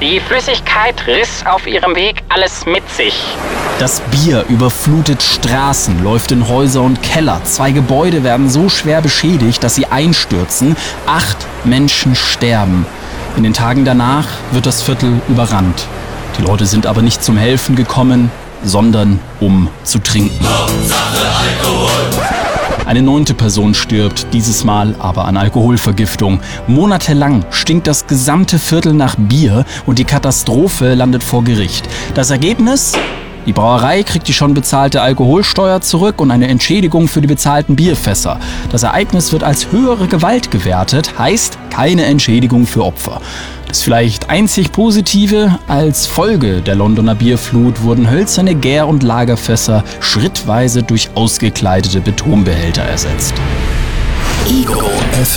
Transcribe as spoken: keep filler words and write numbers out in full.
Die Flüssigkeit riss auf ihrem Weg alles mit sich. Das Bier überflutet Straßen, läuft in Häuser und Keller. Zwei Gebäude werden so schwer beschädigt, dass sie einstürzen. Acht Menschen sterben. In den Tagen danach wird das Viertel überrannt. Die Leute sind aber nicht zum Helfen gekommen, sondern um zu trinken. Hauptsache Alkohol. Eine neunte Person stirbt, dieses Mal aber an Alkoholvergiftung. Monatelang stinkt das gesamte Viertel nach Bier und die Katastrophe landet vor Gericht. Das Ergebnis? Die Brauerei kriegt die schon bezahlte Alkoholsteuer zurück und eine Entschädigung für die bezahlten Bierfässer. Das Ereignis wird als höhere Gewalt gewertet, heißt keine Entschädigung für Opfer. Das vielleicht einzig Positive: als Folge der Londoner Bierflut wurden hölzerne Gär- und Lagerfässer schrittweise durch ausgekleidete Betonbehälter ersetzt. Ego F